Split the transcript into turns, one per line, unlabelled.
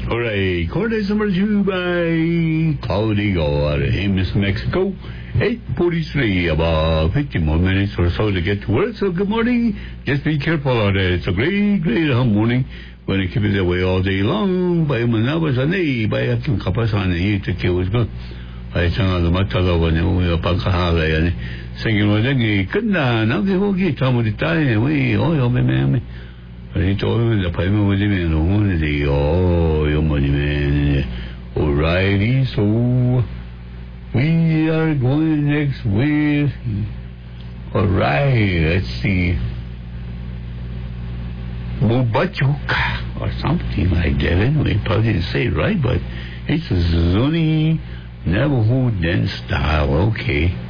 All right, coordinates number 2 by Claudio out of Amos, Mexico. 8:43, about 50 more minutes or so to get to work. So good morning. Just be careful out there. It's a great morning. We're going to keep it that way all day long. By manabas ani, by aking kapasan ni ito kiwas ko. Ay sanga lumatalaw ni uyo pagkahala yan. Sige mo dagi, kanda, nagihogi, tamo di tayo. Oyo, meme. Ito, napay mo di men, yo mo di men. Alrighty, so we are going next with. Alright, let's see. Bubachuka or something like that. Anyway, probably didn't say it right, but it's a Zuni Navajo dance style. Okay.